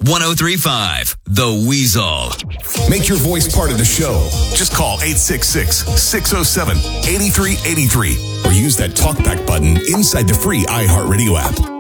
1035 The Weasel. Make your voice part of the show. Just call 866-607-8383 or use that talkback button inside the free iHeartRadio app.